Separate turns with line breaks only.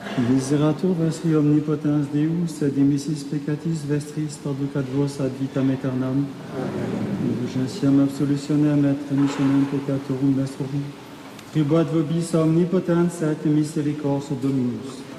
Miseratur vestri omnipotens Deus, et dimissis peccatis vestris traducat vos ad vitam aeternam. Indulgentiam absolutionem et remissionem peccatorum vestrorum. Tribuat vobis omnipotens et misericors Dominus.